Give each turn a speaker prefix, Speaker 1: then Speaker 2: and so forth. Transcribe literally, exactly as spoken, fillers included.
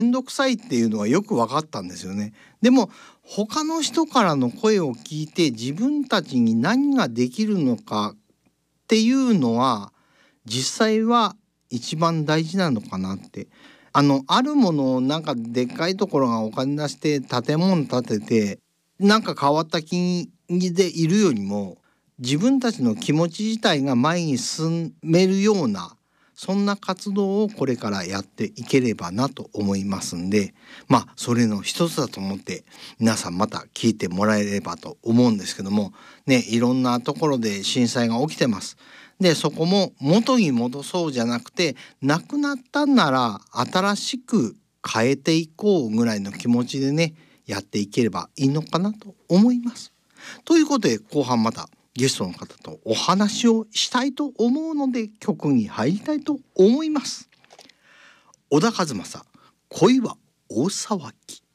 Speaker 1: めんどくさいっていうのはよく分かったんですよね。でも他の人からの声を聞いて自分たちに何ができるのかっていうのは実際は一番大事なのかなって。あのあるものをなんかでっかいところがお金出して建物建ててなんか変わった気でいるよりも自分たちの気持ち自体が前に進めるようなそんな活動をこれからやっていければなと思いますんで、まあそれの一つだと思って皆さんまた聞いてもらえればと思うんですけどもね、いろんなところで震災が起きてます。でそこも元に戻そうじゃなくてなくなったんなら新しく変えていこうぐらいの気持ちでねやっていければいいのかなと思います。ということで後半またゲストの方とお話をしたいと思うので曲に入りたいと思います。小田和正、恋は大騒ぎ。